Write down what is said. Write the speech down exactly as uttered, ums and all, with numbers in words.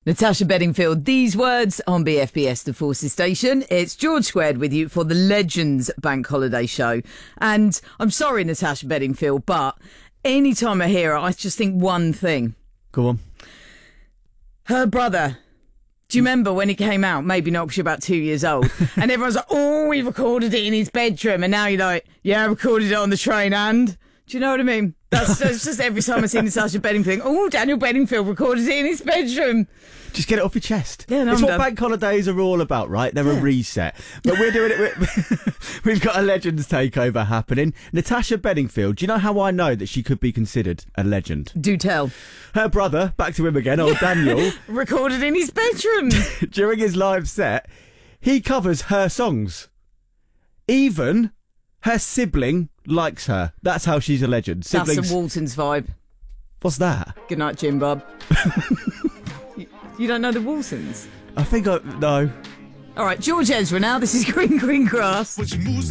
Natasha Bedingfield, these words on B F B S, the Forces Station. It's George Squared with you for the Legends Bank Holiday Show. And I'm sorry, Natasha Bedingfield, but any time I hear her, I just think one thing. Go on. Her brother. Do you remember when he came out? Maybe not, because you're about two years old. And everyone's like, oh, he recorded it in his bedroom. And now you're like, yeah, I recorded it on the train and... Do you know what I mean? That's, that's just every time I see Natasha Bedingfield. Oh, Daniel Bedingfield recorded it in his bedroom. Just get it off your chest. Yeah, no, it's I'm what done. bank holidays are all about, right? They're Yeah. a reset. But we're doing it. We're, we've got a Legends takeover happening. Natasha Bedingfield, do you know how I know that she could be considered a legend? Do tell. Her brother, back to him again, old Daniel, Recorded in his bedroom. during his live set, he covers her songs. Even her sibling likes her. That's how she's a legend. That's Siblings. a Waltons vibe. What's that? Good night, Jim Bob. you, you don't know the Waltons? I think I... No. All right, George Ezra now. This is Green Green Grass.